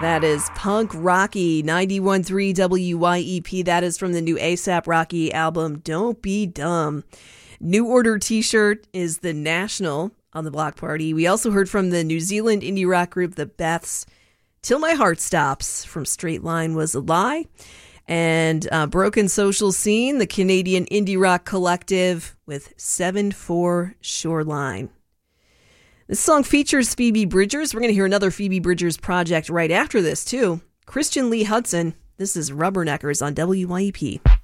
That is Punk Rocky, 91.3 WYEP. That is from the new A$AP Rocky album, Don't Be Dumb. New Order t-shirt is The National on the Block Party. We also heard from the New Zealand indie rock group The Beths, Till My Heart Stops from Straight Line Was a Lie. And Broken Social Scene, the Canadian indie rock collective with 7-4 Shoreline. This song features Phoebe Bridgers. We're going to hear another Phoebe Bridgers project right after this, too. Christian Lee Hudson. This is Rubberneckers on WYEP.